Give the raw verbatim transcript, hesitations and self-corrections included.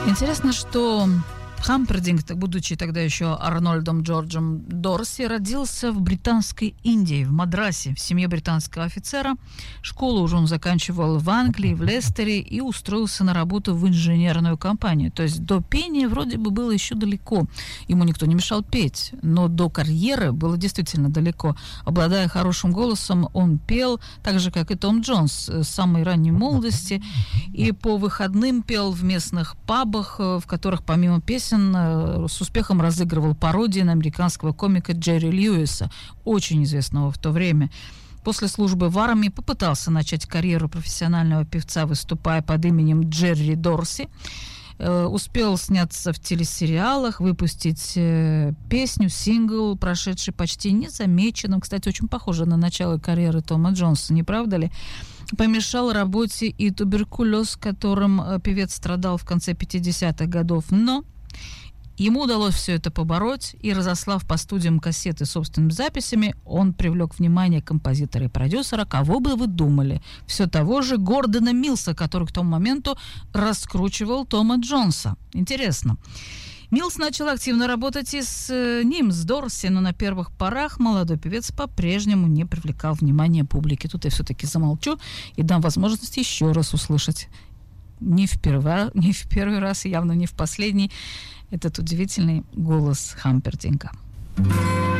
Интересно, что Хампердинг, будучи тогда еще Арнольдом Джорджем Дорси, родился в британской Индии, в Мадрасе, в семье британского офицера. Школу уже он заканчивал в Англии, в Лестере, и устроился на работу в инженерную компанию. То есть до пения вроде бы было еще далеко. Ему никто не мешал петь, но до карьеры было действительно далеко. Обладая хорошим голосом, он пел, так же, как и Том Джонс, с самой ранней молодости. И по выходным пел в местных пабах, в которых помимо песен с успехом разыгрывал пародии на американского комика Джерри Льюиса, очень известного в то время. После службы в армии попытался начать карьеру профессионального певца, выступая под именем Джерри Дорси. Э, успел сняться в телесериалах, выпустить э, песню, сингл, прошедший почти незамеченным. Кстати, очень похоже на начало карьеры Тома Джонса, не правда ли? Помешал работе и туберкулез, которым э, певец страдал в конце пятидесятых годов. Но ему удалось все это побороть, и, разослав по студиям кассеты с собственными записями, он привлек внимание композитора и продюсера, кого бы вы думали, все того же Гордона Милса, который к тому моменту раскручивал Тома Джонса. Интересно. Милс начал активно работать и с э, ним, с Дорси, но на первых порах молодой певец по-прежнему не привлекал внимания публики. Тут я все-таки замолчу и дам возможность еще раз услышать. Не в первый, не в первый раз, явно не в последний, этот удивительный голос Хампердинга.